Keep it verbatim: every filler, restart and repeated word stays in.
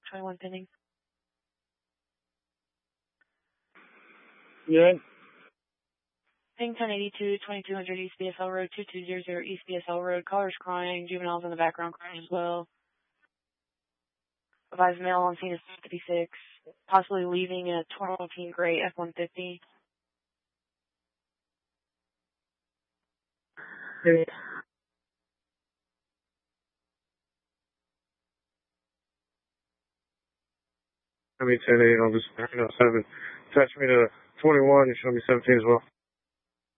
twenty-one pending. Yeah. Ping ten eighty-two, twenty-two hundred East B S L Road, two two zero zero East B S L Road. Callers crying, juveniles in the background crying as well. Advised male on scene is fifty-six, possibly leaving a twenty fourteen gray F one fifty. Yeah. I mean ten eight, I'll just, you know, seven. Attach me to twenty-one, you show me seventeen as well.